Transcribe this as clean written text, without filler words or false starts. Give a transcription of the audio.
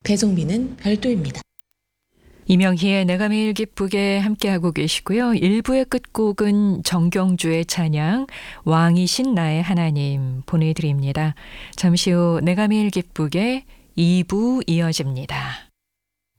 배송비는 별도입니다. 이명희의 내가 매일 기쁘게 함께하고 계시고요. 1부의 끝곡은 정경주의 찬양 왕이신 나의 하나님 보내드립니다. 잠시 후 내가 매일 기쁘게 2부 이어집니다.